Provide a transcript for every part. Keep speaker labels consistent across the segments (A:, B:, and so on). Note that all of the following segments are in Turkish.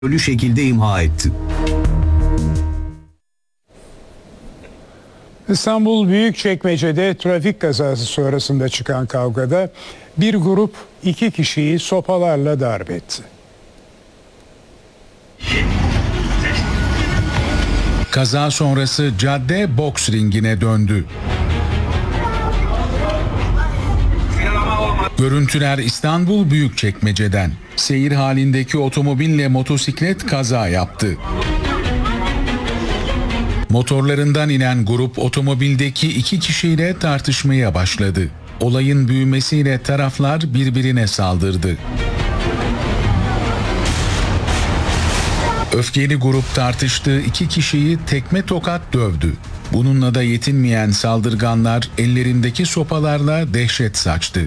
A: ölü şekilde imha etti.
B: İstanbul Büyükçekmece'de trafik kazası sonrasında çıkan kavgada bir grup 2 kişiyi sopalarla darp etti.
C: Kaza sonrası cadde boks ringine döndü. Görüntüler İstanbul Büyükçekmece'den. Seyir halindeki otomobille motosiklet kaza yaptı. Motorlarından inen grup otomobildeki 2 kişiyle tartışmaya başladı. Olayın büyümesiyle taraflar birbirine saldırdı. Öfkeli grup tartıştığı 2 kişiyi tekme tokat dövdü. Bununla da yetinmeyen saldırganlar ellerindeki sopalarla dehşet saçtı.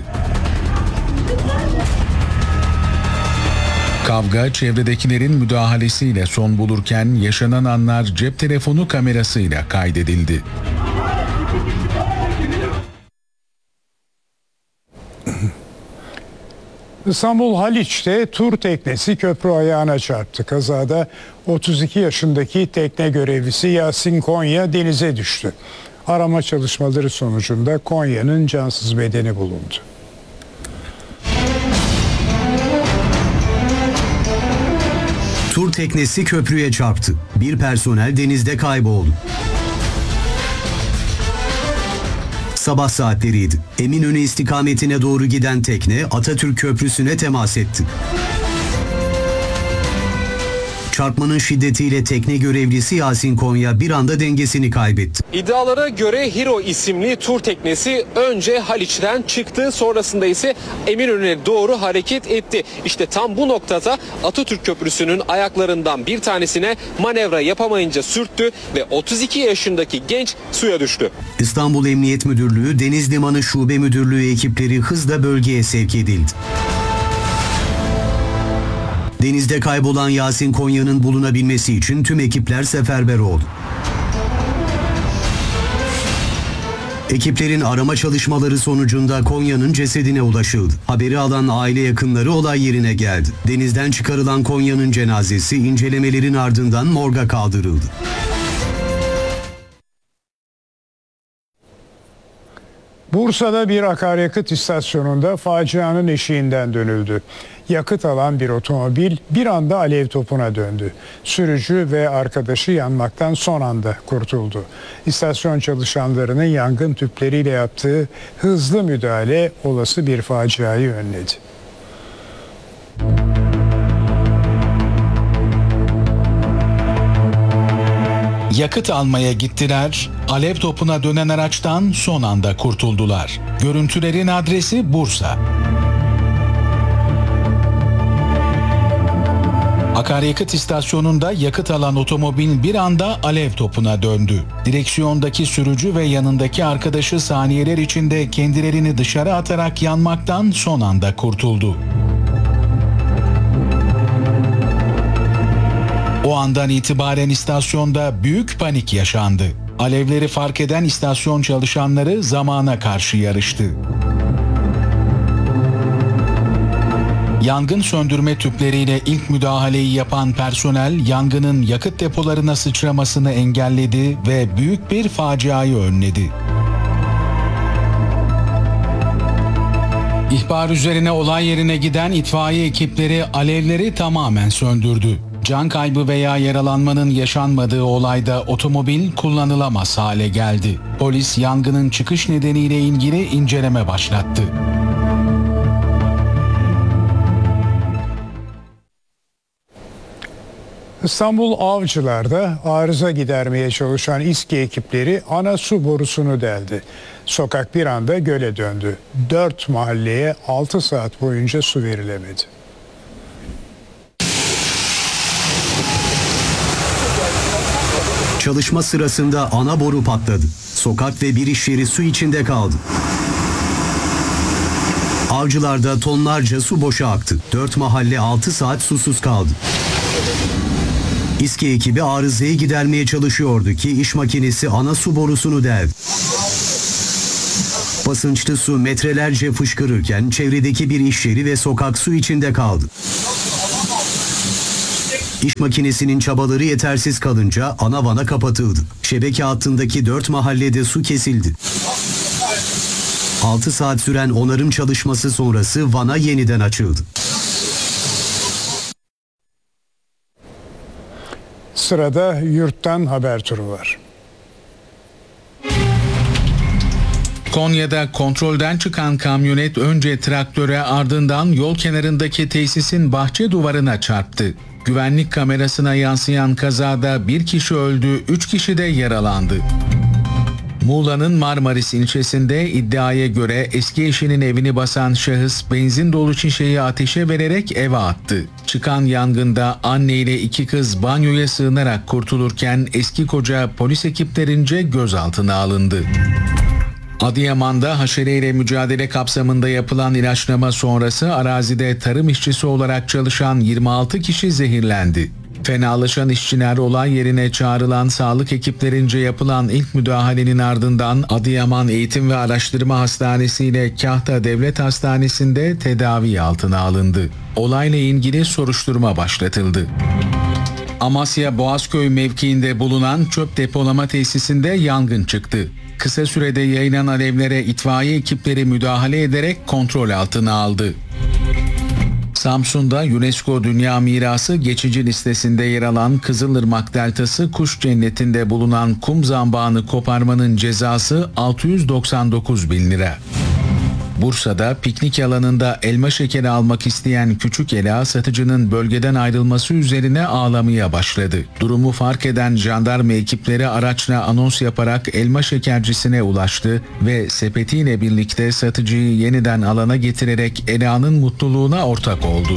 C: Kavga çevredekilerin müdahalesiyle son bulurken yaşanan anlar cep telefonu kamerasıyla kaydedildi.
B: İstanbul Haliç'te tur teknesi köprü ayağına çarptı. Kazada 32 yaşındaki tekne görevlisi Yasin Konya denize düştü. Arama çalışmaları sonucunda Konya'nın cansız bedeni bulundu.
A: Tur teknesi köprüye çarptı. Bir personel denizde kayboldu. Sabah saatleriydi. Eminönü istikametine doğru giden tekne Atatürk Köprüsü'ne temas etti. Çarpmanın şiddetiyle tekne görevlisi Yasin Konya bir anda dengesini kaybetti.
D: İddialara göre Hero isimli tur teknesi önce Haliç'ten çıktı, sonrasında ise Eminönü'ne doğru hareket etti. İşte tam bu noktada Atatürk Köprüsü'nün ayaklarından bir tanesine manevra yapamayınca sürttü ve 32 yaşındaki genç suya düştü.
A: İstanbul Emniyet Müdürlüğü, Deniz Limanı Şube Müdürlüğü ekipleri hızla bölgeye sevk edildi. Denizde kaybolan Yasin Konya'nın bulunabilmesi için tüm ekipler seferber oldu. Ekiplerin arama çalışmaları sonucunda Konya'nın cesedine ulaşıldı. Haberi alan aile yakınları olay yerine geldi. Denizden çıkarılan Konya'nın cenazesi incelemelerin ardından morga kaldırıldı.
B: Bursa'da bir akaryakıt istasyonunda facianın eşiğinden dönüldü. Yakıt alan bir otomobil bir anda alev topuna döndü. Sürücü ve arkadaşı yanmaktan son anda kurtuldu. İstasyon çalışanlarının yangın tüpleriyle yaptığı hızlı müdahale olası bir faciayı önledi.
C: Yakıt almaya gittiler, alev topuna dönen araçtan son anda kurtuldular. Görüntülerin adresi Bursa. Akaryakıt istasyonunda yakıt alan otomobil bir anda alev topuna döndü. Direksiyondaki sürücü ve yanındaki arkadaşı saniyeler içinde kendilerini dışarı atarak yanmaktan son anda kurtuldu. O andan itibaren istasyonda büyük panik yaşandı. Alevleri fark eden istasyon çalışanları zamana karşı yarıştı. Yangın söndürme tüpleriyle ilk müdahaleyi yapan personel yangının yakıt depolarına sıçramasını engelledi ve büyük bir faciayı önledi. İhbar üzerine olay yerine giden itfaiye ekipleri alevleri tamamen söndürdü. Can kaybı veya yaralanmanın yaşanmadığı olayda otomobil kullanılamaz hale geldi. Polis yangının çıkış nedeniyle ilgili inceleme başlattı.
B: İstanbul Avcılar'da arıza gidermeye çalışan İSKİ ekipleri ana su borusunu deldi. Sokak bir anda göle döndü. 4 mahalleye 6 saat boyunca su verilemedi.
A: Çalışma sırasında ana boru patladı. Sokak ve bir iş yeri su içinde kaldı. Avcılar'da tonlarca su boşa aktı. 4 mahalle 6 saat susuz kaldı. İSKİ ekibi arızayı gidermeye çalışıyordu ki iş makinesi ana su borusunu deldi. Basınçlı su metrelerce fışkırırken çevredeki bir iş yeri ve sokak su içinde kaldı. İş makinesinin çabaları yetersiz kalınca ana vana kapatıldı. Şebeke hattındaki 4 mahallede su kesildi. 6 saat süren onarım çalışması sonrası vana yeniden açıldı.
B: Sırada yurttan haber turu var.
C: Konya'da kontrolden çıkan kamyonet önce traktöre ardından yol kenarındaki tesisin bahçe duvarına çarptı. Güvenlik kamerasına yansıyan kazada bir kişi öldü, 3 kişi de yaralandı. Muğla'nın Marmaris ilçesinde iddiaya göre eski eşinin evini basan şahıs benzin dolu şişeyi ateşe vererek eve attı. Çıkan yangında anne ile 2 kız banyoya sığınarak kurtulurken eski koca polis ekiplerince gözaltına alındı. Adıyaman'da haşereyle mücadele kapsamında yapılan ilaçlama sonrası arazide tarım işçisi olarak çalışan 26 kişi zehirlendi. Fenalaşan işçiler olay yerine çağrılan sağlık ekiplerince yapılan ilk müdahalenin ardından Adıyaman Eğitim ve Araştırma Hastanesi ile Kahta Devlet Hastanesi'nde tedavi altına alındı. Olayla ilgili soruşturma başlatıldı. Amasya Boğazköy mevkiinde bulunan çöp depolama tesisinde yangın çıktı. Kısa sürede yayılan alevlere itfaiye ekipleri müdahale ederek kontrol altına aldı. Samsun'da UNESCO Dünya Mirası geçici listesinde yer alan Kızılırmak Deltası Kuş Cenneti'nde bulunan kum zambağını koparmanın cezası 699.000 lira. Bursa'da piknik alanında elma şekeri almak isteyen küçük Ela satıcının bölgeden ayrılması üzerine ağlamaya başladı. Durumu fark eden jandarma ekipleri araçla anons yaparak elma şekercisine ulaştı ve sepetiyle birlikte satıcıyı yeniden alana getirerek Ela'nın mutluluğuna ortak oldu.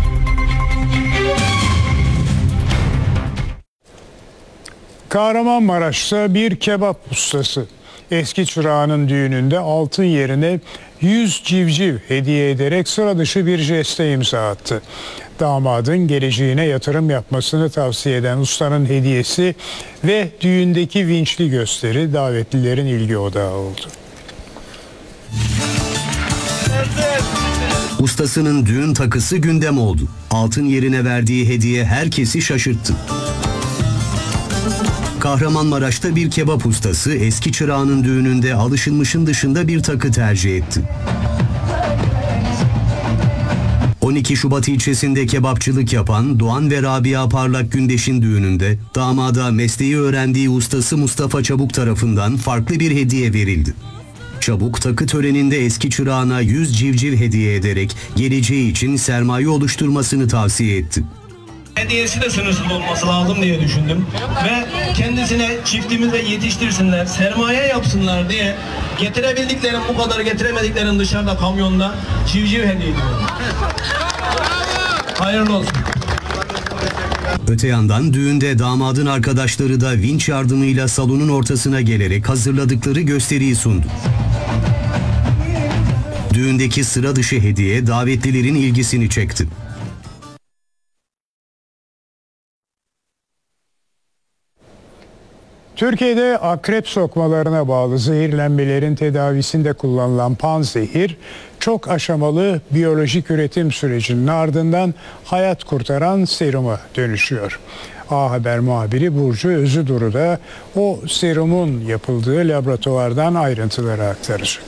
B: Kahramanmaraş'ta bir kebap ustası eski çırağının düğününde altın yerine 100 civciv hediye ederek sıra dışı bir jeste imza attı. Damadın geleceğine yatırım yapmasını tavsiye eden ustanın hediyesi ve düğündeki vinçli gösteri davetlilerin ilgi odağı oldu.
A: Ustasının düğün takısı gündem oldu. Altın yerine verdiği hediye herkesi şaşırttı. Kahramanmaraş'ta bir kebap ustası eski çırağının düğününde alışılmışın dışında bir takı tercih etti. 12 Şubat ilçesinde kebapçılık yapan Doğan ve Rabia Parlak Gündeş'in düğününde damada mesleği öğrendiği ustası Mustafa Çabuk tarafından farklı bir hediye verildi. Çabuk takı töreninde eski çırağına 100 civciv hediye ederek geleceği için sermaye oluşturmasını tavsiye etti.
E: Hediyesi de sınırsız olması lazım diye düşündüm ve kendisine çiftimize yetiştirsinler, sermaye yapsınlar diye getirebildiklerim bu kadar, getiremediklerim dışarıda kamyonda civciv hediye ediyorum. Hayırlı olsun.
A: Öte yandan düğünde damadın arkadaşları da vinç yardımıyla salonun ortasına gelerek hazırladıkları gösteriyi sundu. Düğündeki sıra dışı hediye davetlilerin ilgisini çekti.
B: Türkiye'de akrep sokmalarına bağlı zehirlenmelerin tedavisinde kullanılan panzehir, çok aşamalı biyolojik üretim sürecinin ardından hayat kurtaran seruma dönüşüyor. A Haber muhabiri Burcu Özüduru da o serumun yapıldığı laboratuvardan ayrıntıları aktaracak.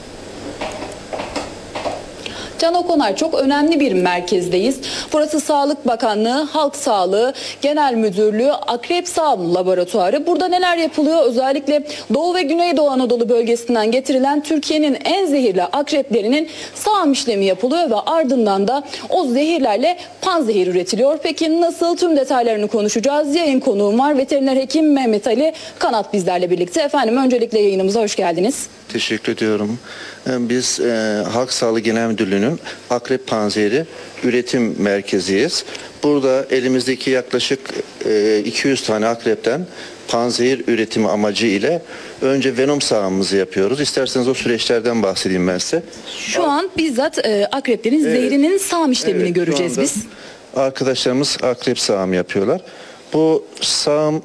F: Can Okonar, çok önemli bir merkezdeyiz. Burası Sağlık Bakanlığı, Halk Sağlığı Genel Müdürlüğü, Akrep Sağım Laboratuvarı. Burada neler yapılıyor? Özellikle Doğu ve Güneydoğu Anadolu bölgesinden getirilen Türkiye'nin en zehirli akreplerinin sağım işlemi yapılıyor ve ardından da o zehirlerle panzehir üretiliyor. Peki nasıl? Tüm detaylarını konuşacağız. Yayın konuğum var. Veteriner hekim Mehmet Ali Kanat bizlerle birlikte. Efendim, öncelikle yayınımıza hoş geldiniz.
G: Teşekkür ediyorum. Biz Halk Sağlığı Genel Müdürlüğü'nün akrep panzehiri üretim merkeziyiz. Burada elimizdeki yaklaşık 200 tane akrepten panzehir üretimi amacı ile önce venom sağımımızı yapıyoruz. İsterseniz o süreçlerden bahsedeyim ben size.
F: Şu an bizzat akreplerin zehrinin sağım işlemini göreceğiz biz.
G: Arkadaşlarımız akrep sağımı yapıyorlar. Bu sağım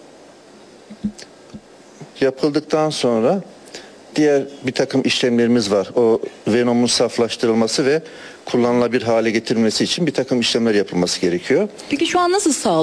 G: yapıldıktan sonra diğer bir takım işlemlerimiz var. O venomun saflaştırılması ve kullanılabilir hale getirilmesi için bir takım işlemler yapılması gerekiyor.
F: Peki şu an nasıl